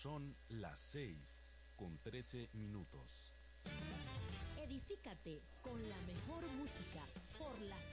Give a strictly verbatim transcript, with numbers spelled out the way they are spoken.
Son las seis con trece minutos. Edifícate con la mejor música por la